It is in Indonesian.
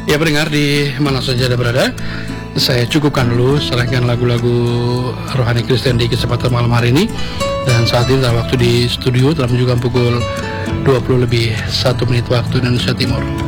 Ya pendengar di mana saja Anda berada, saya cukupkan dulu serangkaian lagu-lagu rohani Kristen di kesempatan malam hari ini. Dan saat ini waktu di studio telah menunjukkan pukul 20 lebih 1 menit waktu Indonesia Timur.